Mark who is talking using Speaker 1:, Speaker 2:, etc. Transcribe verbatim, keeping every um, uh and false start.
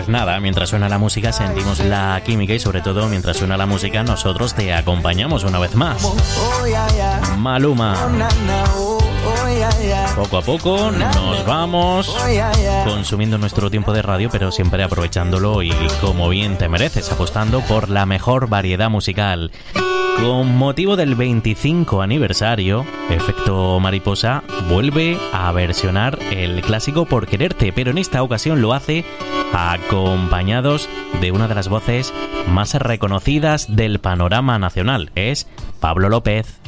Speaker 1: Pues nada, mientras suena la música sentimos la química y sobre todo mientras suena la música nosotros te acompañamos una vez más. Maluma. Poco a poco nos vamos consumiendo nuestro tiempo de radio, pero siempre aprovechándolo y como bien te mereces, apostando por la mejor variedad musical. Con motivo del veinticinco aniversario, Efecto Mariposa vuelve a versionar el clásico Por Quererte, pero en esta ocasión lo hace acompañados de una de las voces más reconocidas del panorama nacional. Es Pablo López.